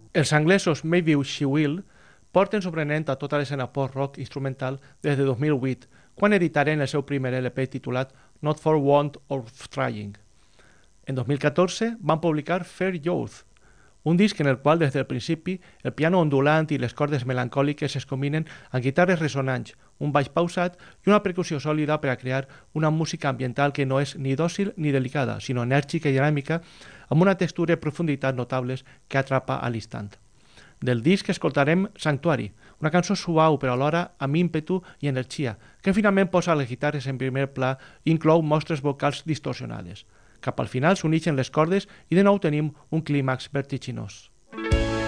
Els anglesos Maybe She Will porten sorprenent a tota l'escena post-rock instrumental des de 2008, quan editaren el seu primer LP titulat Not for Want of Trying. En 2014 van publicar Fair Youth, un disc en el qual des del principi el piano ondulant i les cordes melancòliques es combinen amb guitarres ressonants, un baix pausat i una percussió sòlida per a crear una música ambiental que no és ni dòcil ni delicada, sinó enèrgica i dinàmica, amb una textura i profunditat notables que atrapa a l'instant. Del disc escoltarem Sanctuary, una cançó suau però alhora amb ímpetu i energia, que finalment posa les guitarres en primer pla i inclou mostres vocals distorsionades. Cap al final s'uneixen les cordes i de nou tenim un clímax vertiginós.